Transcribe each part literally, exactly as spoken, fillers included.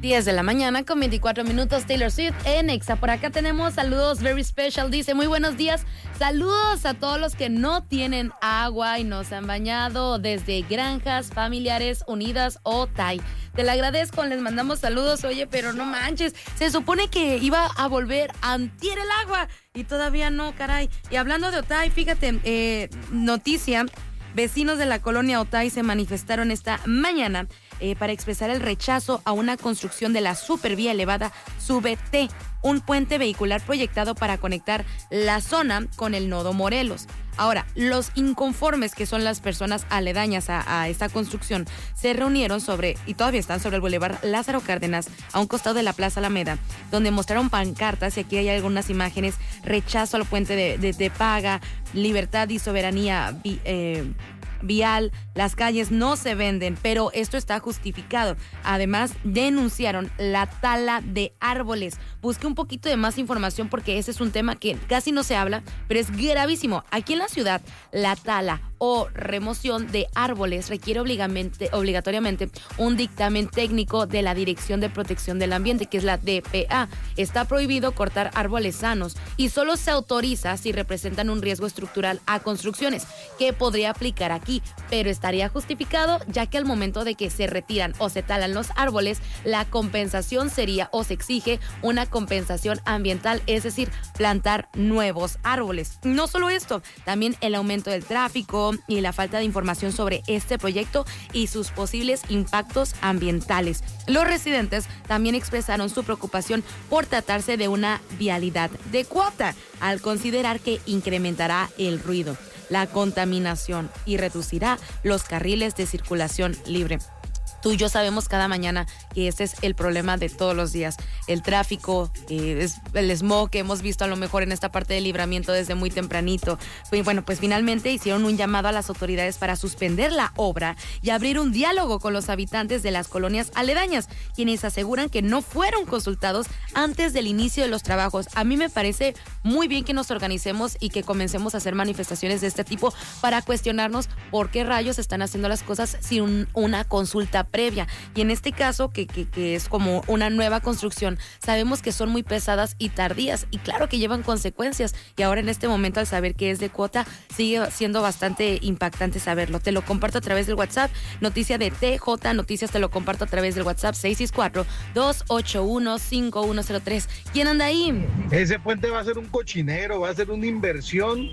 diez de la mañana con veinticuatro minutos, Taylor Swift en Exa. Por acá tenemos saludos very special, dice, muy buenos días, saludos a todos los que no tienen agua y no se han bañado desde Granjas Familiares Unidas Otay. Te lo agradezco, les mandamos saludos, oye, pero no manches, se supone que iba a volver antier el agua y todavía no, caray. Y hablando de Otay, fíjate, eh, noticia, vecinos de la colonia Otay se manifestaron esta mañana Eh, para expresar el rechazo a una construcción de la supervía elevada Sube T, un puente vehicular proyectado para conectar la zona con el nodo Morelos. Ahora, los inconformes, que son las personas aledañas a, a esta construcción, se reunieron sobre, y todavía están sobre el bulevar Lázaro Cárdenas, a un costado de la Plaza Alameda, donde mostraron pancartas, y aquí hay algunas imágenes: rechazo al puente de, de, de paga, libertad y soberanía vi, eh, vial, las calles no se venden, pero esto está justificado. Además, denunciaron la tala de árboles. Busqué un poquito de más información porque ese es un tema que casi no se habla, pero es gravísimo. Aquí en la ciudad, la tala o remoción de árboles requiere obligatoriamente un dictamen técnico de la Dirección de Protección del Ambiente, que es la D P A. Está prohibido cortar árboles sanos y solo se autoriza si representan un riesgo estructural a construcciones, que podría aplicar aquí, pero estaría justificado, ya que al momento de que se retiran o se talan los árboles, la compensación sería, o se exige una compensación ambiental, es decir, plantar nuevos árboles. No solo esto, también el aumento del tráfico y la falta de información sobre este proyecto y sus posibles impactos ambientales. Los residentes también expresaron su preocupación por tratarse de una vialidad de cuota, al considerar que incrementará el ruido, la contaminación y reducirá los carriles de circulación libre. Tú y yo sabemos cada mañana que ese es el problema de todos los días. El tráfico, eh, es el smog que hemos visto a lo mejor en esta parte del Libramiento desde muy tempranito. Y bueno, pues finalmente hicieron un llamado a las autoridades para suspender la obra y abrir un diálogo con los habitantes de las colonias aledañas, quienes aseguran que no fueron consultados antes del inicio de los trabajos. A mí me parece muy bien que nos organicemos y que comencemos a hacer manifestaciones de este tipo para cuestionarnos por qué rayos están haciendo las cosas sin un, una consulta previa. Y en este caso, que, que, que es como una nueva construcción, sabemos que son muy pesadas y tardías, y claro que llevan consecuencias, y ahora en este momento, al saber que es de cuota, sigue siendo bastante impactante saberlo. Te lo comparto a través del WhatsApp, noticia de T J Noticias, te lo comparto a través del WhatsApp seis seis cuatro, dos ocho uno, cinco uno cero tres. ¿Quién anda ahí? Ese puente va a ser un cochinero, va a ser una inversión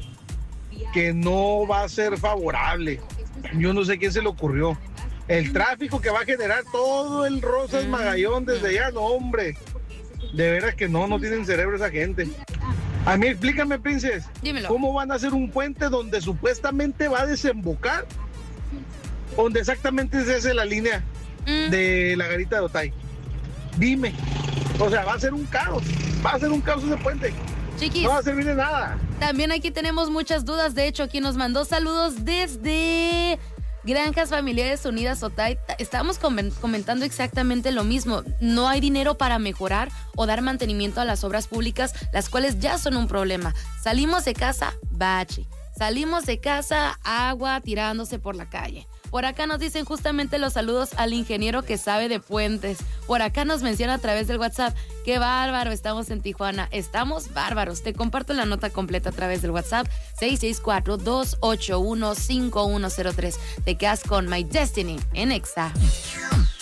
que no va a ser favorable. Yo no sé quién se le ocurrió. El tráfico que va a generar todo el Rosas Magallón desde allá, no, hombre. De veras que no, no tienen cerebro esa gente. A mí, explícame, Princes. Dímelo. ¿Cómo van a hacer un puente donde supuestamente va a desembocar? Donde exactamente se hace la línea mm. de la garita de Otay. Dime. O sea, va a ser un caos. Va a ser un caos ese puente. Chiquis, no va a servir de nada. También aquí tenemos muchas dudas. De hecho, quien nos mandó saludos desde Granjas Familiares Unidas Otay, estábamos comentando exactamente lo mismo. No hay dinero para mejorar o dar mantenimiento a las obras públicas, las cuales ya son un problema. Salimos de casa, bache. Salimos de casa, agua tirándose por la calle. Por acá nos dicen justamente los saludos al ingeniero que sabe de puentes. Por acá nos menciona a través del WhatsApp. ¡Qué bárbaro! Estamos en Tijuana. Estamos bárbaros. Te comparto la nota completa a través del WhatsApp seis seis cuatro, dos ocho uno, cinco uno cero tres. Te quedas con My Destiny en Exa.